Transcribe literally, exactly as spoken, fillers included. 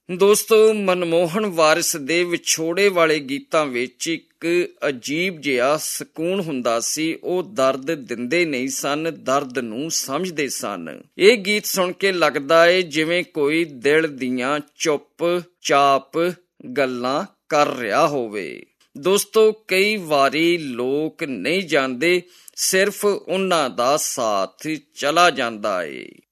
ਦੋਸਤੋ, ਮਨਮੋਹਨ ਵਾਰਿਸ ਦੇ ਵਿਛੋੜੇ ਵਾਲੇ ਗੀਤਾਂ ਵਿੱਚ ਇੱਕ ਅਜੀਬ ਜਿਹਾ ਸਕੂਨ ਹੁੰਦਾ ਸੀ। ਉਹ ਦਰਦ ਦਿੰਦੇ ਨਹੀਂ ਸਨ, ਦਰਦ ਨੂੰ ਸਮਝਦੇ ਸਨ। ਇਹ ਗੀਤ ਸੁਣ ਕੇ ਲੱਗਦਾ ਏ ਜਿਵੇਂ ਕੋਈ ਦਿਲ ਦੀਆਂ ਚੁੱਪ ਚਾਪ ਗੱਲਾਂ ਕਰ ਰਿਹਾ ਹੋਵੇ। ਦੋਸਤੋ, ਕਈ ਵਾਰੀ ਲੋਕ ਨਹੀਂ ਜਾਂਦੇ, ਸਿਰਫ ਉਹਨਾਂ ਦਾ ਸਾਥ ਚਲਾ ਜਾਂਦਾ ਏ।